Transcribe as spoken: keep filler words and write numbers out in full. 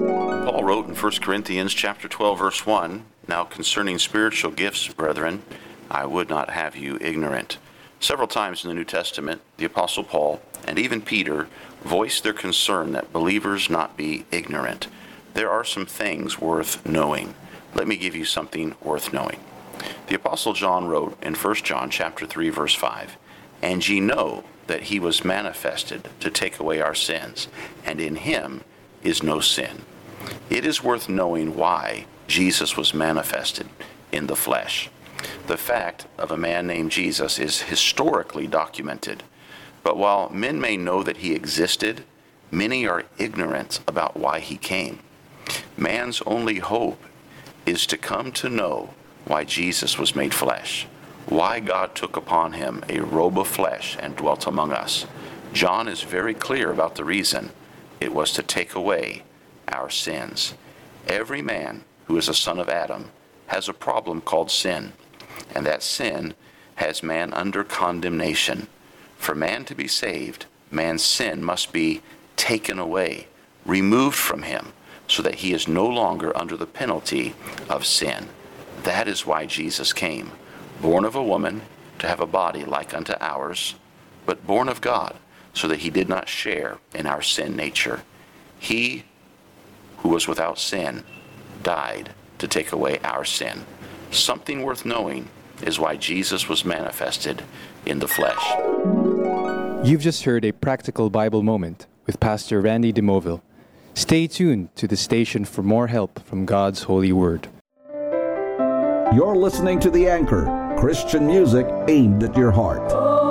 Paul wrote in First Corinthians chapter twelve, verse one, "Now concerning spiritual gifts, brethren, I would not have you ignorant." Several times in the New Testament, the Apostle Paul and even Peter voiced their concern that believers not be ignorant. There are some things worth knowing. Let me give you something worth knowing. The Apostle John wrote in First John chapter three, verse five, "And ye know that he was manifested to take away our sins, and in him is no sin." It is worth knowing why Jesus was manifested in the flesh. The fact of a man named Jesus is historically documented. But while men may know that he existed, many are ignorant about why he came. Man's only hope is to come to know why Jesus was made flesh, why God took upon him a robe of flesh and dwelt among us. John is very clear about the reason. It was to take away our sins. Every man who is a son of Adam has a problem called sin, and that sin has man under condemnation. For man to be saved, man's sin must be taken away, removed from him, so that he is no longer under the penalty of sin. That is why Jesus came, born of a woman, to have a body like unto ours, but born of God, so that he did not share in our sin nature. He who was without sin died to take away our sin. Something worth knowing is why Jesus was manifested in the flesh. You've just heard a practical Bible moment with Pastor Randy DeMoville. Stay tuned to the station for more help from God's holy word. You're listening to The Anchor, Christian music aimed at your heart.